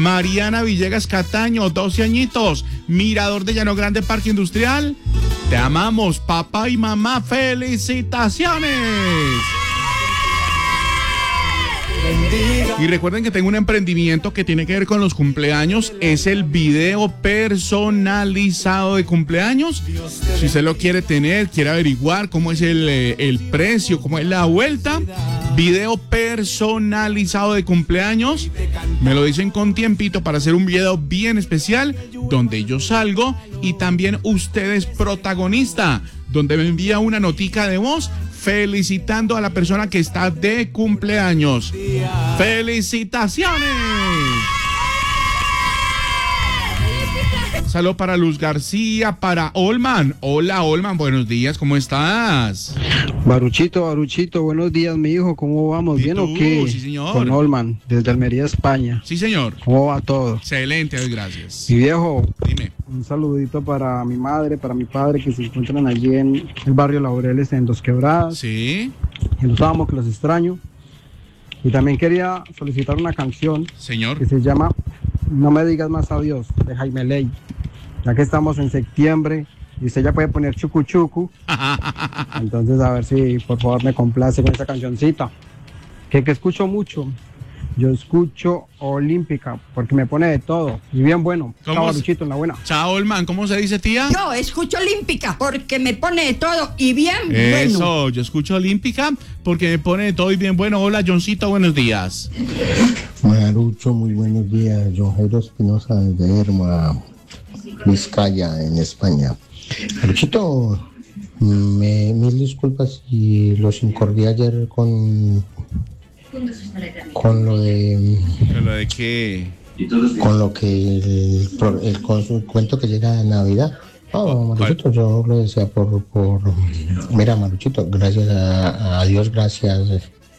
Mariana Villegas Cataño, 12 añitos. Mirador de Llano Grande, Parque Industrial. Te amamos, papá y mamá. ¡Felicitaciones! Y recuerden que tengo un emprendimiento que tiene que ver con los cumpleaños. Es el video personalizado de cumpleaños. Si usted lo quiere tener, quiere averiguar cómo es el precio, cómo es la vuelta. Video personalizado de cumpleaños. Me lo dicen con tiempito para hacer un video bien especial donde yo salgo y también usted es protagonista, donde me envía una notica de voz felicitando a la persona que está de cumpleaños. ¡Felicitaciones! Saludos para Luz García, para Olman. Hola, Olman, buenos días, ¿cómo estás? Baruchito, buenos días, mi hijo, ¿cómo vamos? ¿Bien o qué? Sí, señor. Con Olman, desde Almería, España. Sí, señor. ¿Cómo va todo? Excelente, gracias. Mi viejo, dime. Un saludito para mi madre, para mi padre, que se encuentran allí en el barrio Laureles, en Dos Quebradas. Sí. Que los amo, que los extraño. Y también quería solicitar una canción. Señor. Que se llama No me digas más adiós, de Jaime Ley. Ya que estamos en septiembre y usted ya puede poner chucu chucu. Entonces a ver si por favor me complace con esa cancioncita. Que escucho mucho. Yo escucho Olímpica porque me pone de todo y bien bueno. Chao, Baruchito, en la buena. Chao, Olman, ¿cómo se dice, tía? Yo escucho Olímpica porque me pone de todo y bien bueno. Eso, yo escucho Olímpica porque me pone de todo y bien bueno. Hola, Johncito, buenos días. Marucho, muy buenos días. John Jairo Espinosa desde Herma, Vizcaya, en España. Maruchito, mil disculpas si los incordé ayer con lo de... ¿Con lo de qué? Con lo que con su cuento que llega de Navidad. No, Maruchito, yo lo decía por mira, Maruchito, gracias a Dios, gracias